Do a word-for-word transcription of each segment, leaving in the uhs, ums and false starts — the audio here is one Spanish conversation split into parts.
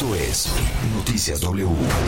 Esto es Noticias W.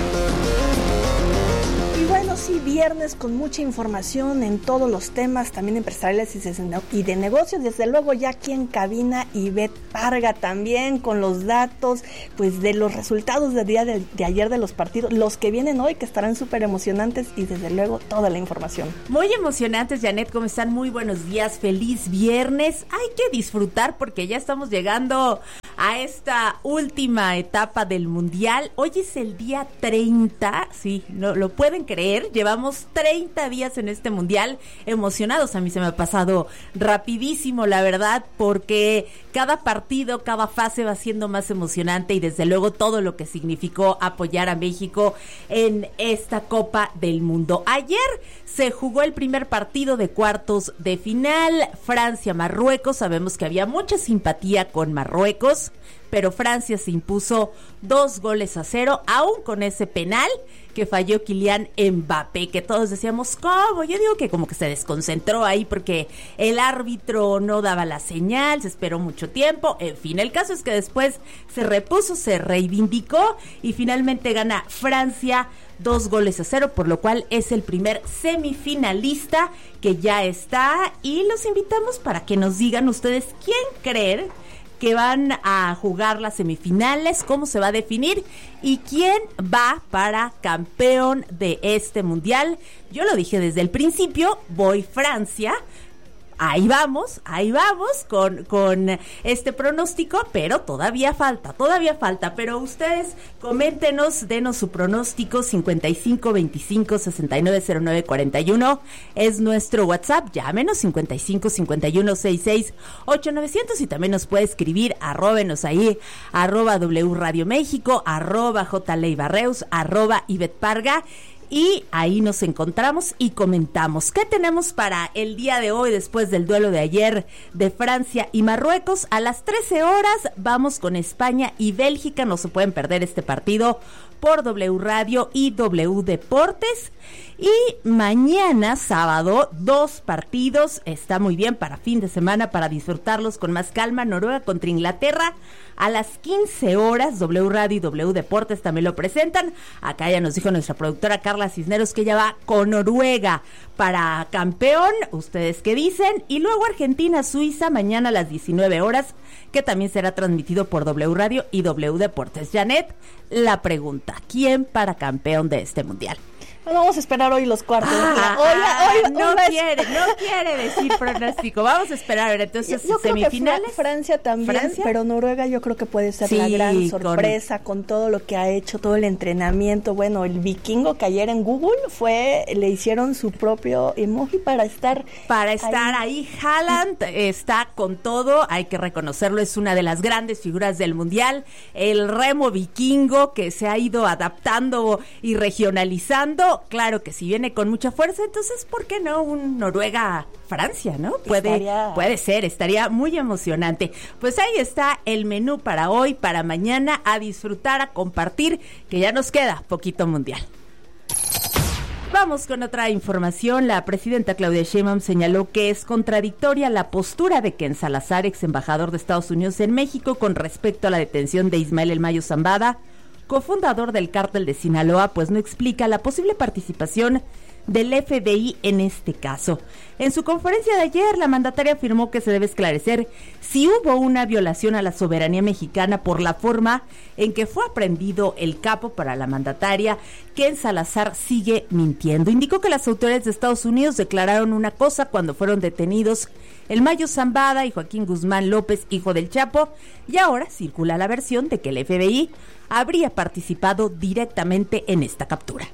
Y bueno, sí, viernes con mucha información en todos los temas, también empresariales y de negocios. Desde luego ya aquí en cabina, Ivette Parga también con los datos pues de los resultados del día de, de ayer de los partidos, los que vienen hoy, que estarán súper emocionantes, y desde luego toda la información. Muy emocionantes, Janet, ¿cómo están? Muy buenos días, feliz viernes. Hay que disfrutar porque ya estamos llegando a esta última etapa del Mundial. Hoy es el día treinta, sí, no lo pueden creer, llevamos treinta días en este Mundial, emocionados. A mí se me ha pasado rapidísimo, la verdad, porque cada partido, cada fase va siendo más emocionante, y desde luego todo lo que significó apoyar a México en esta Copa del Mundo. Ayer se jugó el primer partido de cuartos de final, Francia-Marruecos. Sabemos que había mucha simpatía con Marruecos, pero Francia se impuso dos goles a cero, aún con ese penal que falló Kylian Mbappé, que todos decíamos, ¿cómo? Yo digo que como que se desconcentró ahí porque el árbitro no daba la señal, se esperó mucho tiempo, en fin, el caso es que después se repuso, se reivindicó y finalmente gana Francia dos goles a cero, por lo cual es el primer semifinalista que ya está, y los invitamos para que nos digan ustedes quién creen que van a jugar las semifinales, cómo se va a definir y quién va para campeón de este mundial. Yo lo dije desde el principio, voy Francia. Ahí vamos, ahí vamos con, con este pronóstico, pero todavía falta, todavía falta. Pero ustedes coméntenos, denos su pronóstico. Cincuenta y cinco veinticinco sesenta y nueve cero nueve cuarenta y uno es nuestro WhatsApp. Llámenos cincuenta y cinco cincuenta y uno sesenta y seis ocho novecientos, y también nos puede escribir, arróbenos ahí, arroba W Radio México, arroba J Leibarreus, arroba Ivette Parga. Y ahí nos encontramos y comentamos qué tenemos para el día de hoy después del duelo de ayer de Francia y Marruecos. A las trece horas vamos con España y Bélgica. No se pueden perder este partido por W Radio y W Deportes. Y mañana sábado, dos partidos. Está muy bien para fin de semana, para disfrutarlos con más calma. Noruega contra Inglaterra a las quince horas. W Radio y W Deportes también lo presentan. Acá ya nos dijo nuestra productora Carla Cisneros que ella va con Noruega para campeón. ¿Ustedes qué dicen? Y luego Argentina-Suiza mañana a las diecinueve horas, que también será transmitido por W Radio y W Deportes. Janet, la pregunta, ¿quién para campeón de este mundial? Bueno, vamos a esperar hoy los cuartos. Ah, hoy, hoy, no hoy quiere, no quiere decir pronóstico. Vamos a esperar, a ver, entonces, yo, yo semifinales. Creo que Francia también, ¿Francia? Pero Noruega yo creo que puede ser sí, la gran sorpresa con... con todo lo que ha hecho, todo el entrenamiento. Bueno, el vikingo que ayer en Google fue, le hicieron su propio emoji para estar Para estar ahí. ahí. Haaland está con todo, hay que reconocerlo, es una de las grandes figuras del mundial. El remo vikingo que se ha ido adaptando y regionalizando. Claro que si viene con mucha fuerza, entonces ¿por qué no un Noruega-Francia, no? Puede, estaría... puede ser, estaría muy emocionante. Pues ahí está el menú para hoy, para mañana, a disfrutar, a compartir, que ya nos queda poquito mundial. Vamos con otra información. La presidenta Claudia Sheinbaum señaló que es contradictoria la postura de Ken Salazar, ex embajador de Estados Unidos en México, con respecto a la detención de Ismael El Mayo Zambada, cofundador del cártel de Sinaloa, pues no explica la posible participación del F B I en este caso. En su conferencia de ayer, la mandataria afirmó que se debe esclarecer si hubo una violación a la soberanía mexicana por la forma en que fue aprehendido el capo. Para la mandataria, Ken Salazar sigue mintiendo. Indicó que las autoridades de Estados Unidos declararon una cosa cuando fueron detenidos El Mayo Zambada y Joaquín Guzmán López, hijo del Chapo, y ahora circula la versión de que el F B I habría participado directamente en esta captura.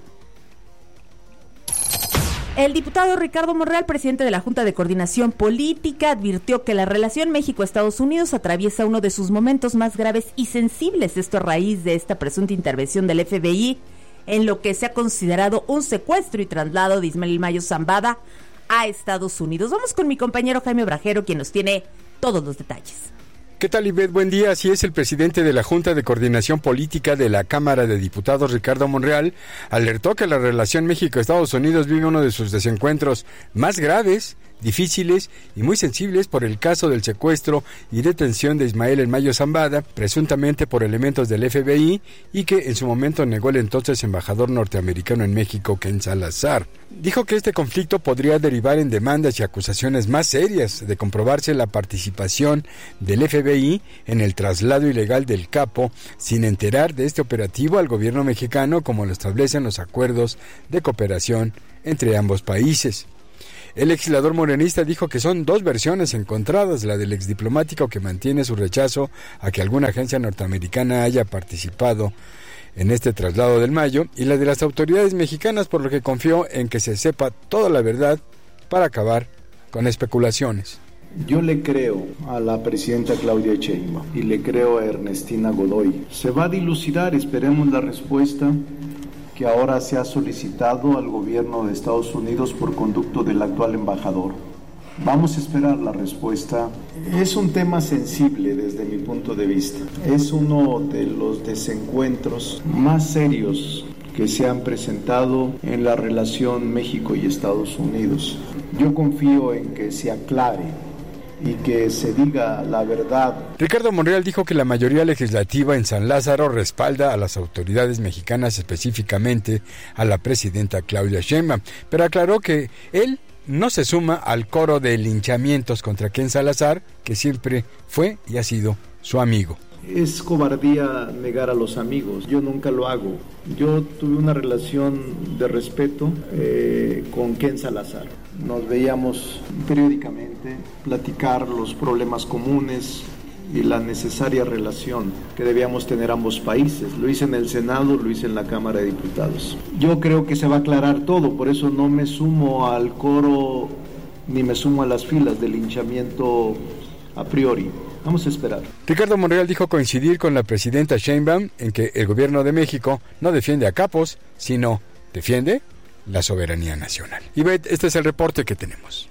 El diputado Ricardo Monreal, presidente de la Junta de Coordinación Política, advirtió que la relación México-Estados Unidos atraviesa uno de sus momentos más graves y sensibles, esto a raíz de esta presunta intervención del F B I en lo que se ha considerado un secuestro y traslado de Ismael Mayo Zambada a Estados Unidos. Vamos con mi compañero Jaime Brajero, quien nos tiene todos los detalles. ¿Qué tal, Ivette? Buen día. Así es, el presidente de la Junta de Coordinación Política de la Cámara de Diputados, Ricardo Monreal, alertó que la relación México-Estados Unidos vive uno de sus desencuentros más graves difíciles y muy sensibles por el caso del secuestro y detención de Ismael El Mayo Zambada, presuntamente por elementos del F B I, y que en su momento negó el entonces embajador norteamericano en México, Ken Salazar. Dijo que este conflicto podría derivar en demandas y acusaciones más serias de comprobarse la participación del F B I en el traslado ilegal del capo, sin enterar de este operativo al gobierno mexicano, como lo establecen los acuerdos de cooperación entre ambos países. El legislador morenista dijo que son dos versiones encontradas, la del exdiplomático, que mantiene su rechazo a que alguna agencia norteamericana haya participado en este traslado del Mayo, y la de las autoridades mexicanas, por lo que confió en que se sepa toda la verdad para acabar con especulaciones. Yo le creo a la presidenta Claudia Sheinbaum y le creo a Ernestina Godoy. Se va a dilucidar, esperemos la respuesta que ahora se ha solicitado al gobierno de Estados Unidos por conducto del actual embajador. Vamos a esperar la respuesta. Es un tema sensible desde mi punto de vista. Es uno de los desencuentros más serios que se han presentado en la relación México y Estados Unidos. Yo confío en que se aclare y que se diga la verdad. Ricardo Monreal dijo que la mayoría legislativa en San Lázaro respalda a las autoridades mexicanas, específicamente a la presidenta Claudia Sheinbaum, pero aclaró que él no se suma al coro de linchamientos contra Ken Salazar, que siempre fue y ha sido su amigo. Es cobardía negar a los amigos, yo nunca lo hago. Yo tuve una relación de respeto eh, con Ken Salazar. Nos veíamos periódicamente, platicar los problemas comunes y la necesaria relación que debíamos tener ambos países. Lo hice en el Senado, lo hice en la Cámara de Diputados. Yo creo que se va a aclarar todo, por eso no me sumo al coro ni me sumo a las filas del linchamiento a priori. Vamos a esperar. Ricardo Monreal dijo coincidir con la presidenta Sheinbaum en que el gobierno de México no defiende a capos, sino defiende la soberanía nacional. Y Beth, este es el reporte que tenemos.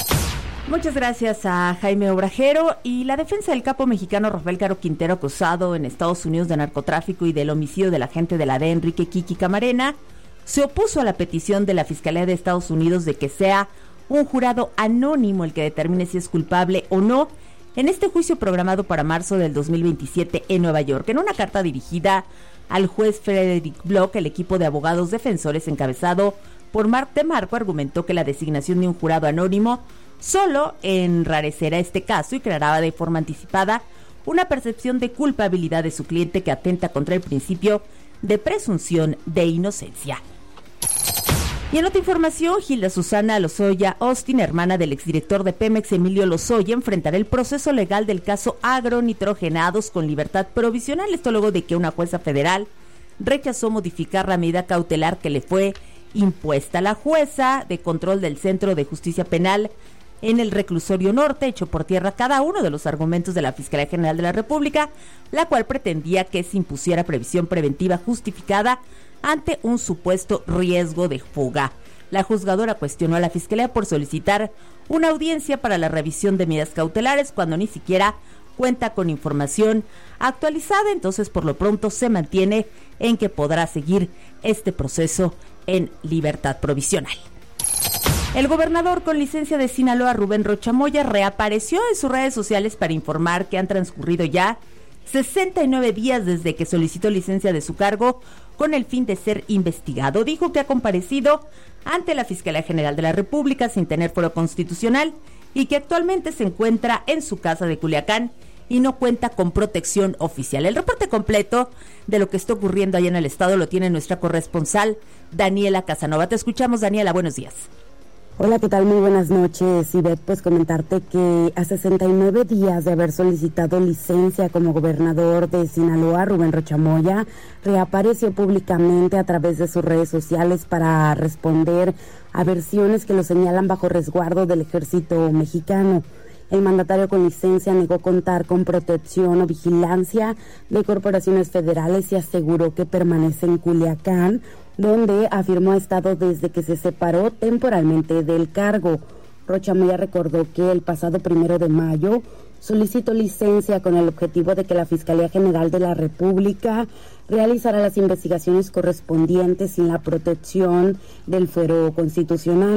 Muchas gracias a Jaime Obrajero. Y la defensa del capo mexicano Rafael Caro Quintero, acusado en Estados Unidos de narcotráfico y del homicidio del agente de la D E A Enrique Kiki Camarena, se opuso a la petición de la Fiscalía de Estados Unidos de que sea un jurado anónimo el que determine si es culpable o no en este juicio programado para marzo del dos mil veintisiete en Nueva York. En una carta dirigida al juez Frederick Block, el equipo de abogados defensores encabezado por Mark de Marco argumentó que la designación de un jurado anónimo solo enrarecerá este caso y creará de forma anticipada una percepción de culpabilidad de su cliente que atenta contra el principio de presunción de inocencia. Y en otra información, Gilda Susana Lozoya Austin, hermana del exdirector de Pemex Emilio Lozoya, enfrentará el proceso legal del caso agronitrogenados con libertad provisional. Esto luego de que una jueza federal rechazó modificar la medida cautelar que le fue impuesta. La jueza de control del Centro de Justicia Penal en el Reclusorio Norte echó por tierra cada uno de los argumentos de la Fiscalía General de la República, la cual pretendía que se impusiera previsión preventiva justificada ante un supuesto riesgo de fuga. La juzgadora cuestionó a la Fiscalía por solicitar una audiencia para la revisión de medidas cautelares cuando ni siquiera cuenta con información actualizada. Entonces, por lo pronto, se mantiene en que podrá seguir este proceso en libertad provisional. El gobernador con licencia de Sinaloa, Rubén Rocha Moya, reapareció en sus redes sociales para informar que han transcurrido ya sesenta y nueve días desde que solicitó licencia de su cargo con el fin de ser investigado. Dijo que ha comparecido ante la Fiscalía General de la República sin tener fuero constitucional y que actualmente se encuentra en su casa de Culiacán y no cuenta con protección oficial. El reporte completo de lo que está ocurriendo allá en el estado lo tiene nuestra corresponsal Daniela Casanova. Te escuchamos, Daniela, buenos días. Hola, ¿qué tal? Muy buenas noches, Ivette. Pues comentarte que a sesenta y nueve días de haber solicitado licencia como gobernador de Sinaloa, Rubén Rocha Moya reapareció públicamente a través de sus redes sociales para responder a versiones que lo señalan bajo resguardo del ejército mexicano. El mandatario con licencia negó contar con protección o vigilancia de corporaciones federales y aseguró que permanece en Culiacán, donde afirmó ha estado desde que se separó temporalmente del cargo. Rocha Moya recordó que el pasado primero de mayo solicitó licencia con el objetivo de que la Fiscalía General de la República realizara las investigaciones correspondientes sin la protección del fuero constitucional.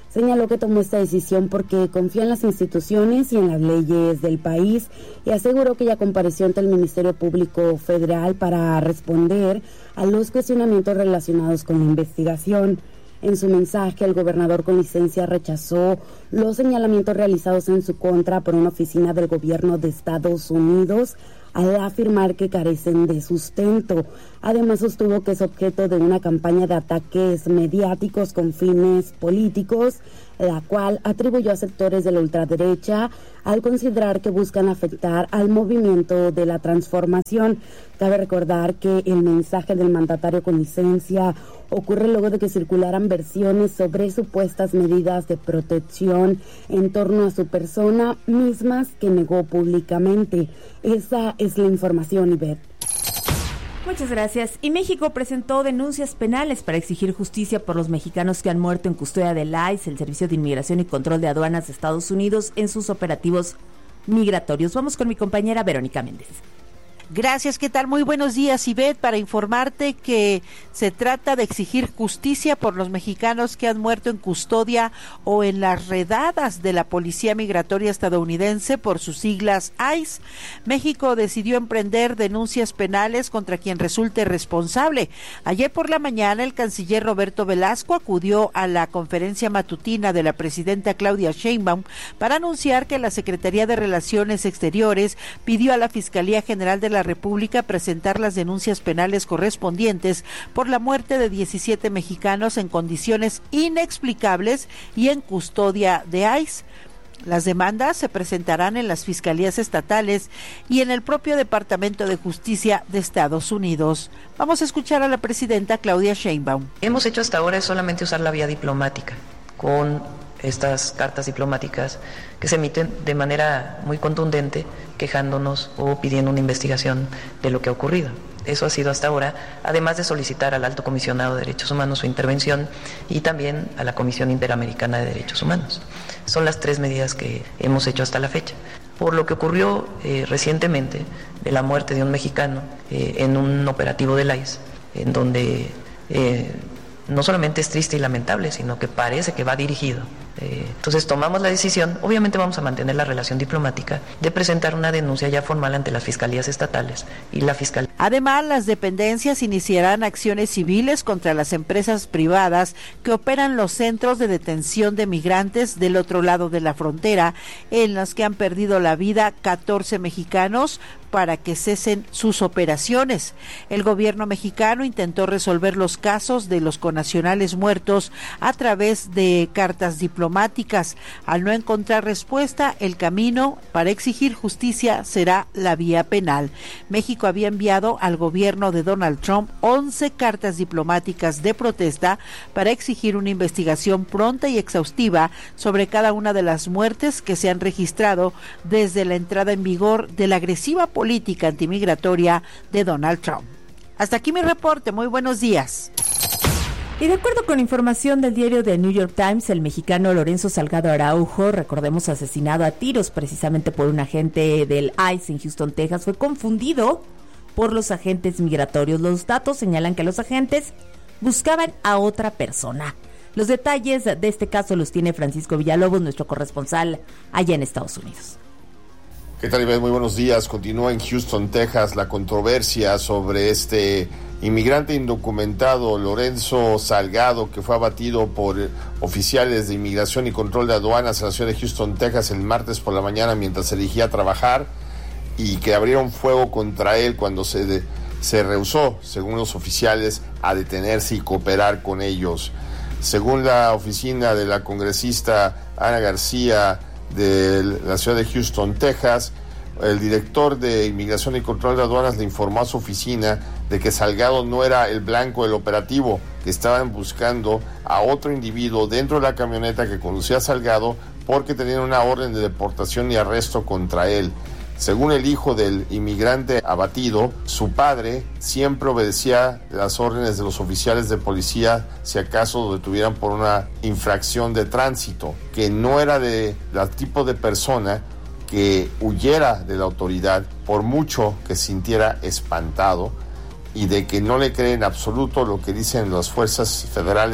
Señaló que tomó esta decisión porque confía en las instituciones y en las leyes del país y aseguró que ya compareció ante el Ministerio Público Federal para responder a los cuestionamientos relacionados con la investigación. En su mensaje, el gobernador con licencia rechazó los señalamientos realizados en su contra por una oficina del gobierno de Estados Unidos al afirmar que carecen de sustento. Además, sostuvo que es objeto de una campaña de ataques mediáticos con fines políticos, la cual atribuyó a sectores de la ultraderecha al considerar que buscan afectar al movimiento de la transformación. Cabe recordar que el mensaje del mandatario con licencia ocurre luego de que circularan versiones sobre supuestas medidas de protección en torno a su persona, mismas que negó públicamente. Esa es la información, Ivette. Muchas gracias. Y México presentó denuncias penales para exigir justicia por los mexicanos que han muerto en custodia del I C E, el Servicio de Inmigración y Control de Aduanas de Estados Unidos, en sus operativos migratorios. Vamos con mi compañera Verónica Méndez. Gracias, ¿qué tal? Muy buenos días, Ivette, para informarte que se trata de exigir justicia por los mexicanos que han muerto en custodia o en las redadas de la Policía Migratoria Estadounidense, por sus siglas I C E. México decidió emprender denuncias penales contra quien resulte responsable. Ayer por la mañana, el canciller Roberto Velasco acudió a la conferencia matutina de la presidenta Claudia Sheinbaum para anunciar que la Secretaría de Relaciones Exteriores pidió a la Fiscalía General de la República presentar las denuncias penales correspondientes por la muerte de diecisiete mexicanos en condiciones inexplicables y en custodia de I C E. Las demandas se presentarán en las fiscalías estatales y en el propio Departamento de Justicia de Estados Unidos. Vamos a escuchar a la presidenta Claudia Sheinbaum. Hemos hecho hasta ahora es solamente usar la vía diplomática con estas cartas diplomáticas que se emiten de manera muy contundente, quejándonos o pidiendo una investigación de lo que ha ocurrido. Eso ha sido hasta ahora, además de solicitar al Alto Comisionado de Derechos Humanos su intervención y también a la Comisión Interamericana de Derechos Humanos. Son las tres medidas que hemos hecho hasta la fecha. Por lo que ocurrió eh, recientemente de la muerte de un mexicano eh, en un operativo del I C E, en donde eh, no solamente es triste y lamentable, sino que parece que va dirigido. Eh, entonces tomamos la decisión, obviamente vamos a mantener la relación diplomática, de presentar una denuncia ya formal ante las fiscalías estatales y la fiscalía. Además, las dependencias iniciarán acciones civiles contra las empresas privadas que operan los centros de detención de migrantes del otro lado de la frontera, en los que han perdido la vida catorce mexicanos, para que cesen sus operaciones. El gobierno mexicano intentó resolver los casos de los connacionales muertos a través de cartas diplomáticas. Al no encontrar respuesta, el camino para exigir justicia será la vía penal. México había enviado al gobierno de Donald Trump once cartas diplomáticas de protesta para exigir una investigación pronta y exhaustiva sobre cada una de las muertes que se han registrado desde la entrada en vigor de la agresiva política política antimigratoria de Donald Trump. Hasta aquí mi reporte, muy buenos días. Y de acuerdo con información del diario The New York Times, el mexicano Lorenzo Salgado Araujo, recordemos asesinado a tiros precisamente por un agente del I C E en Houston, Texas, fue confundido por los agentes migratorios. Los datos señalan que los agentes buscaban a otra persona. Los detalles de este caso los tiene Francisco Villalobos, nuestro corresponsal allá en Estados Unidos. ¿Qué tal, Ivette? Muy buenos días. Continúa en Houston, Texas, la controversia sobre este inmigrante indocumentado, Lorenzo Salgado, que fue abatido por oficiales de Inmigración y Control de Aduanas en la ciudad de Houston, Texas, el martes por la mañana mientras se dirigía a trabajar, y que abrieron fuego contra él cuando se, de, se rehusó, según los oficiales, a detenerse y cooperar con ellos. Según la oficina de la congresista Ana García de la ciudad de Houston, Texas, el director de Inmigración y Control de Aduanas le informó a su oficina de que Salgado no era el blanco del operativo, que estaban buscando a otro individuo dentro de la camioneta que conducía a Salgado porque tenían una orden de deportación y arresto contra él. Según el hijo del inmigrante abatido, su padre siempre obedecía las órdenes de los oficiales de policía si acaso lo detuvieran por una infracción de tránsito, que no era de la tipo de persona que huyera de la autoridad por mucho que se sintiera espantado, y de que no le cree en absoluto lo que dicen las fuerzas federales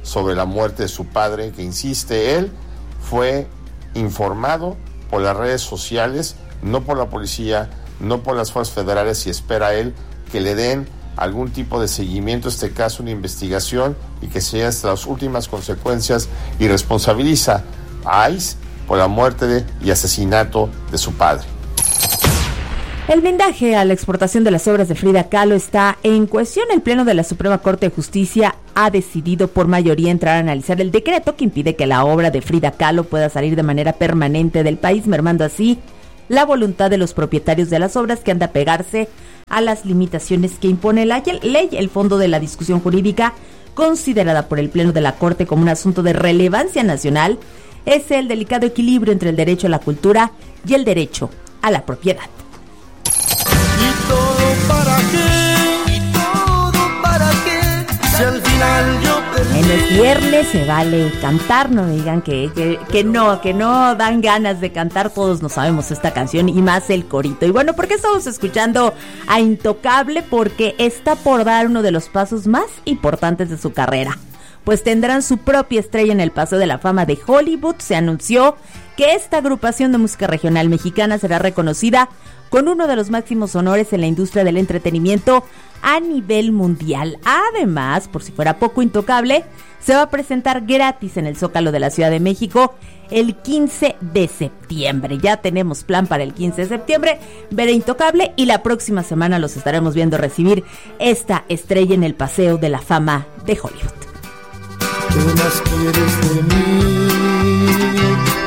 sobre la muerte de su padre, que insiste, él fue informado por las redes sociales, no por la policía, no por las fuerzas federales, y espera él que le den algún tipo de seguimiento a este caso, una investigación, y que se llegue hasta las últimas consecuencias, y responsabiliza a ICE por la muerte de, y asesinato de su padre. El blindaje a la exportación de las obras de Frida Kahlo está en cuestión. El Pleno de la Suprema Corte de Justicia ha decidido por mayoría entrar a analizar el decreto que impide que la obra de Frida Kahlo pueda salir de manera permanente del país, mermando así la voluntad de los propietarios de las obras, que han de apegarse a las limitaciones que impone la ley. El fondo de la discusión jurídica, considerada por el Pleno de la Corte como un asunto de relevancia nacional, es el delicado equilibrio entre el derecho a la cultura y el derecho a la propiedad. ¿Y todo para qué? ¿Y todo para qué? Si al final yo perdí. En el viernes se vale cantar, no me digan que, que, que no, que no dan ganas de cantar, todos nos sabemos esta canción y más el corito. Y bueno, ¿por qué estamos escuchando a Intocable? Porque está por dar uno de los pasos más importantes de su carrera. Pues tendrán su propia estrella en el Paseo de la Fama de Hollywood. Se anunció que esta agrupación de música regional mexicana será reconocida con uno de los máximos honores en la industria del entretenimiento a nivel mundial. Además, por si fuera poco, Intocable se va a presentar gratis en el Zócalo de la Ciudad de México el quince de septiembre. Ya tenemos plan para el quince de septiembre, ver a Intocable, y la próxima semana los estaremos viendo recibir esta estrella en el Paseo de la Fama de Hollywood. ¿Qué más quieres de mí?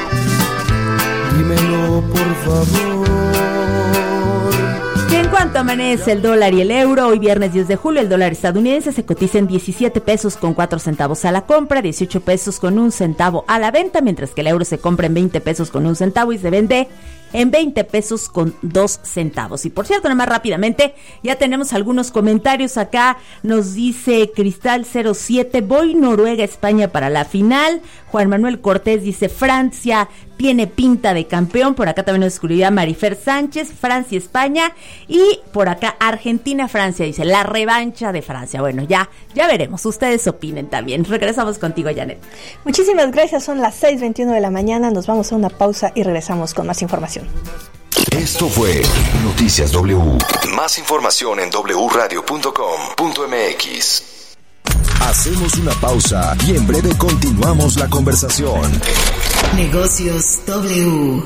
Dímelo, por favor. Y en cuanto amanece el dólar y el euro, hoy viernes diez de julio, el dólar estadounidense se cotiza en diecisiete pesos con cuatro centavos a la compra, dieciocho pesos con un centavo a la venta, mientras que el euro se compra en veinte pesos con un centavo y se vende en veinte pesos con dos centavos. Y por cierto, nada más rápidamente, ya tenemos algunos comentarios acá. Nos dice Cristal cero siete, voy Noruega, España para la final. Juan Manuel Cortés dice, Francia tiene pinta de campeón. Por acá también nos escribía Marifer Sánchez, Francia, España. Y por acá Argentina, Francia, dice, la revancha de Francia. Bueno, ya, ya veremos, ustedes opinen también. Regresamos contigo, Janet. Muchísimas gracias, son las seis veintiuno de la mañana, nos vamos a una pausa y regresamos con más información. Esto fue Noticias W. Más información en doble u radio punto com punto m x. Hacemos una pausa y en breve continuamos la conversación. Negocios W.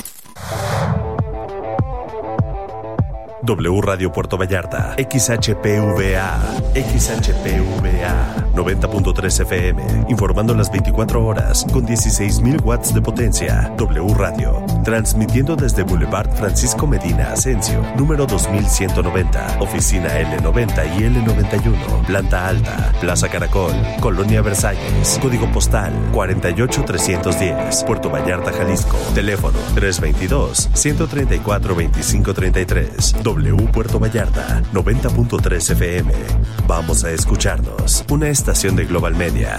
W Radio Puerto Vallarta, X H P V A, X H P V A, noventa punto tres F M, informando las veinticuatro horas con dieciséis mil watts de potencia. W Radio, transmitiendo desde Boulevard Francisco Medina Asensio, número dos mil ciento noventa, oficina L noventa y L noventa y uno, planta alta, Plaza Caracol, Colonia Versalles, código postal cuarenta y ocho trescientos diez, Puerto Vallarta, Jalisco, teléfono tres veintidós, ciento treinta y cuatro, veinticinco treinta y tres. W Puerto Vallarta, noventa punto tres F M. Vamos a escucharnos. Una estación de Global Media.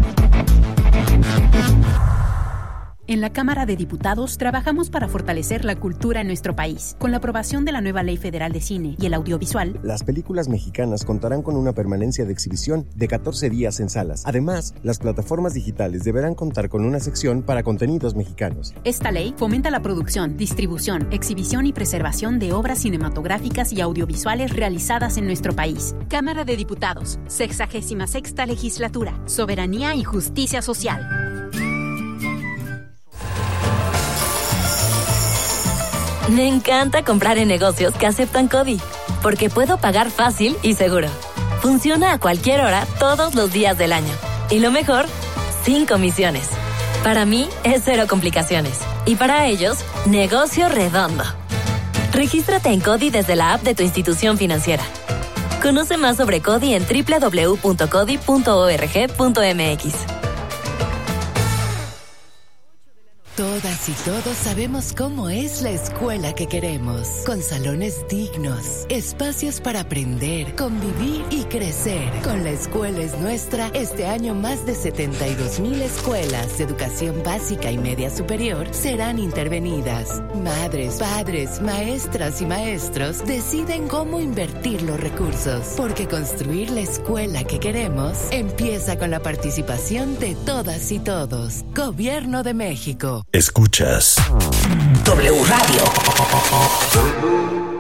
En la Cámara de Diputados trabajamos para fortalecer la cultura en nuestro país. Con la aprobación de la nueva Ley Federal de Cine y el Audiovisual, las películas mexicanas contarán con una permanencia de exhibición de catorce días en salas. Además, las plataformas digitales deberán contar con una sección para contenidos mexicanos. Esta ley fomenta la producción, distribución, exhibición y preservación de obras cinematográficas y audiovisuales realizadas en nuestro país. Cámara de Diputados, sexagésima sexta Legislatura, Soberanía y Justicia Social. Me encanta comprar en negocios que aceptan CODI, porque puedo pagar fácil y seguro. Funciona a cualquier hora, todos los días del año. Y lo mejor, sin comisiones. Para mí, es cero complicaciones. Y para ellos, negocio redondo. Regístrate en CODI desde la app de tu institución financiera. Conoce más sobre CODI en doble u doble u doble u punto codi punto org punto m x. Todo Todas y todos sabemos cómo es la escuela que queremos, con salones dignos, espacios para aprender, convivir y crecer. Con La Escuela es Nuestra, este año más de setenta y dos mil escuelas de educación básica y media superior serán intervenidas. Madres, padres, maestras y maestros deciden cómo invertir los recursos, porque construir la escuela que queremos empieza con la participación de todas y todos. Gobierno de México. Escuchas W Radio.